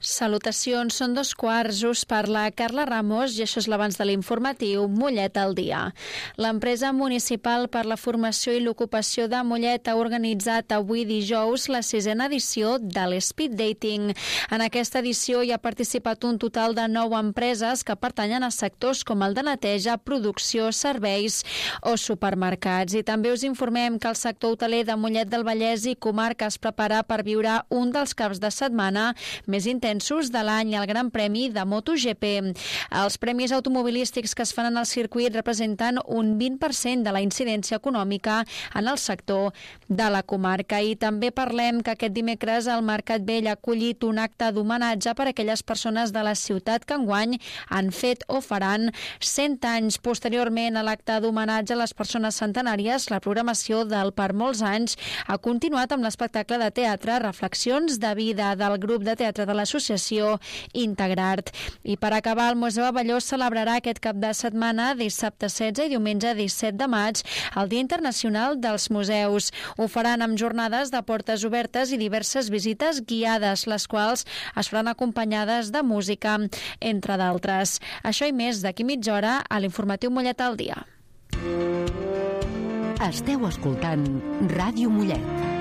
Salutacions, són 2:15, us parla Carla Ramos i això és l'abans de l'informatiu Mollet al dia. L'empresa municipal per la formació i l'ocupació de Mollet ha organitzat avui dijous la 6a edició de l'Speed Dating. En aquesta edició hi ha participat un total de 9 empreses que pertanyen a sectors com el de neteja, producció, serveis o supermercats. I també us informem que el sector hoteler de Mollet del Vallès i comarca es prepara per viure un dels caps de setmana més intensos de l'any, el Gran Premi de MotoGP. Els premis automobilístics que es fan en el circuit representen un 20% de la incidència econòmica en el sector de la comarca. I també parlem que aquest dimecres el Mercat Vell ha acollit un acte d'homenatge per a aquelles persones de la ciutat que enguany han fet o faran 100 anys. Posteriorment a l'acte d'homenatge a les persones centenàries, la programació del Per molts anys ha continuat amb l'espectacle de teatre Reflexions de vida del grup de teatre de l'associació Integrart. I per acabar, el Museu Abelló celebrarà aquest cap de setmana, dissabte 16 i diumenge 17 de maig, el Dia Internacional dels Museus. Ho faran amb jornades de portes obertes i diverses visites guiades, les quals es faran acompanyades de música, entre d'altres. Això i més d'aquí mitja hora a l'informatiu Mollet al dia. Esteu escoltant Ràdio Mollet.